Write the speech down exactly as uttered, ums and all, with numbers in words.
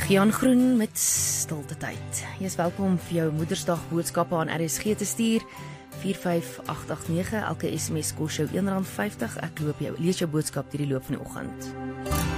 Gian Groen met stilte tyd. Jy is welkom vir jou Moedersdag boodskappe aan R S G te stuur. vier vyf agt agt nege, elke S M S kos jou een rand vyftig. Ek loop jou, lees jou boodskap deur die loop van die oggend.